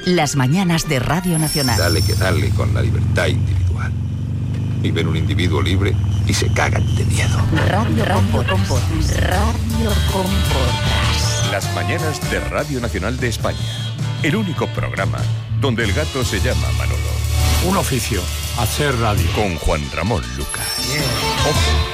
Las mañanas de Radio Nacional. Dale que dale con la libertad individual. Y ven un individuo libre y se cagan de miedo. Radio con Botas. Radio con Botas. Las mañanas de Radio Nacional de España. El único programa donde el gato se llama Manolo. Un oficio, hacer radio. Con Juan Ramón Lucas. Ojo.